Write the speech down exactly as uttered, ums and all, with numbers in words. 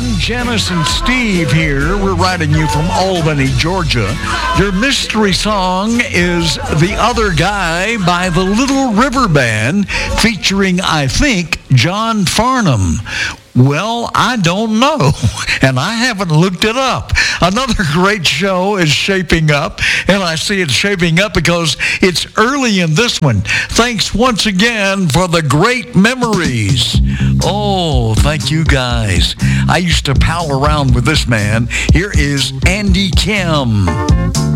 John, Janice, and Steve here. We're writing you from Albany, Georgia. Your mystery song is The Other Guy by the Little River Band, featuring, I think, John Farnham. Well, I don't know, and I haven't looked it up. Another great show is shaping up, and I see it shaping up because it's early in this one. Thanks once again for the great memories. Oh, thank you guys. I used to pal around with this man. Here is Andy Kim.